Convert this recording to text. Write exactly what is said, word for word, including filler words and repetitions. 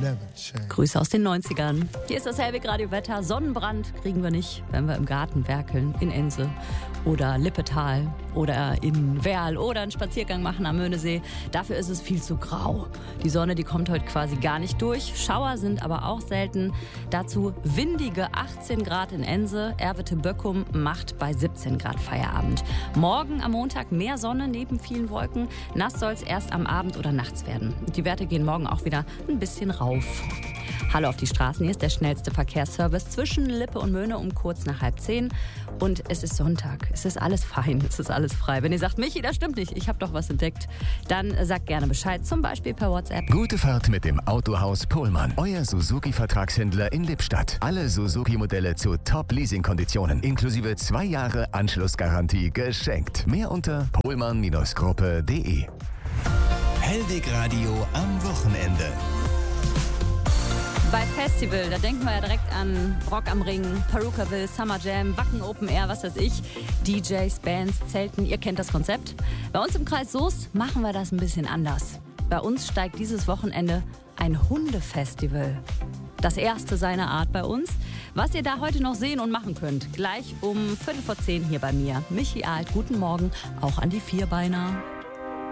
Grüße aus den neunzigern. Hier ist das Hellweg Radio Wetter. Sonnenbrand kriegen wir nicht, wenn wir im Garten werkeln, in Ense oder Lippetal oder in Werl oder einen Spaziergang machen am Möhnesee. Dafür ist es viel zu grau. Die Sonne, die kommt heute quasi gar nicht durch. Schauer sind aber auch selten. Dazu windige achtzehn Grad in Ense. Erwitte-Böckum macht bei siebzehn Grad Feierabend. Morgen am Montag mehr Sonne neben vielen Wolken. Nass soll es erst am Abend oder nachts werden. Die Werte gehen morgen auch wieder ein bisschen rauf. Hallo auf die Straßen, hier ist der schnellste Verkehrsservice zwischen Lippe und Möhne um kurz nach halb zehn. Und es ist Sonntag, es ist alles fein, es ist alles frei. Wenn ihr sagt, Michi, das stimmt nicht, ich habe doch was entdeckt, dann sagt gerne Bescheid, zum Beispiel per WhatsApp. Gute Fahrt mit dem Autohaus Pohlmann, euer Suzuki-Vertragshändler in Lippstadt. Alle Suzuki-Modelle zu Top-Leasing-Konditionen, inklusive zwei Jahre Anschlussgarantie geschenkt. Mehr unter pohlmann Gruppe punkt de. Hellweg Radio am Wochenende. Bei Festival, da denken wir ja direkt an Rock am Ring, Perukaville, Summer Jam, Wacken Open Air, was weiß ich, D Js, Bands, Zelten, ihr kennt das Konzept. Bei uns im Kreis Soest machen wir das ein bisschen anders. Bei uns steigt dieses Wochenende ein Hundefestival. Das erste seiner Art bei uns. Was ihr da heute noch sehen und machen könnt, gleich um Viertel vor zehn hier bei mir. Michi Alt, guten Morgen, auch an die Vierbeiner.